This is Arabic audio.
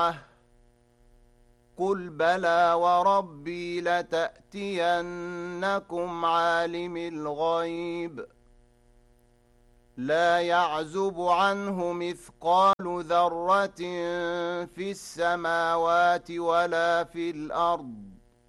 قل بلى وربي لتأتينكم عالم الغيب لا يعزب عنه مثقال ذرة في السماوات ولا في الأرض